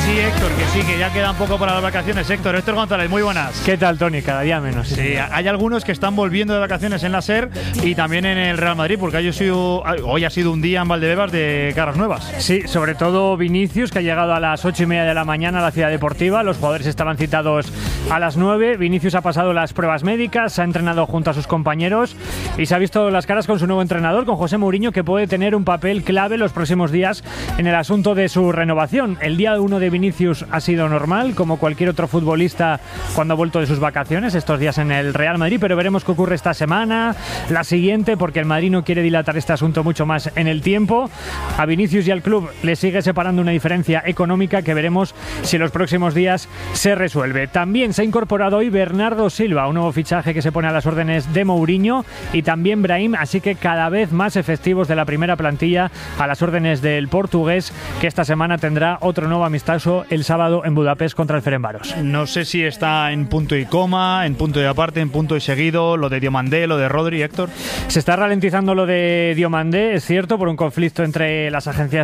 sí, Héctor, que sí, que ya queda un poco para las vacaciones. Héctor González, muy buenas. ¿Qué tal, Tony? Cada día menos. Sí, hay algunos que están volviendo de vacaciones en la SER y también en el Real Madrid, porque hoy ha sido un día en Valdebebas de caras nuevas. Sí, sobre todo Vinicius, que ha llegado a las 8:30 de la mañana a la Ciudad Deportiva. Los jugadores estaban citados a las 9. Vinicius ha pasado las pruebas médicas, se ha entrenado junto a sus compañeros y se ha visto las caras con su nuevo entrenador, con José Mourinho, que puede tener un papel clave los próximos días en el asunto de su renovación. El día 1 de Vinicius ha sido normal, como cualquier otro futbolista cuando ha vuelto de sus vacaciones, estos días en el Real Madrid, pero veremos qué ocurre esta semana, la siguiente, porque el Madrid no quiere dilatar este asunto mucho más en el tiempo. A Vinicius y al club le sigue separando una diferencia económica que veremos si en los próximos días se resuelve. También se ha incorporado hoy Bernardo Silva, un nuevo fichaje que se pone a las órdenes de Mourinho, y también Brahim, así que cada vez más efectivos de la primera plantilla a las órdenes del portugués, que esta semana tendrá otro nuevo amistoso el sábado en Budapest contra el Ferencváros. No sé si está en punto y coma, en punto y aparte, en punto y seguido, lo de Diomandé, lo de Rodri, Héctor. Se está ralentizando lo de Diomandé, es cierto, por un conflicto entre las agencias